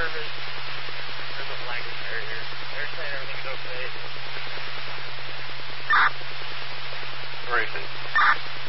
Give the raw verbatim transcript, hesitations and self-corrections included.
service. There's a language barrier. They're saying everything's okay. Where is it?